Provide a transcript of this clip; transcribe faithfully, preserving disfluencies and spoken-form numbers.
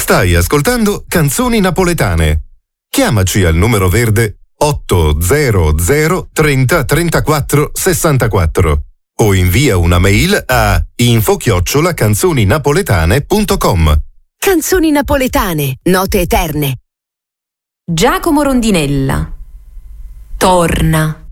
Stai ascoltando Canzoni Napoletane. Chiamaci al numero verde otto zero zero trenta trentaquattro sessantaquattro o invia una mail a info chiocciola canzoninapoletane punto com. Canzoni napoletane, note eterne. Giacomo Rondinella. Torna.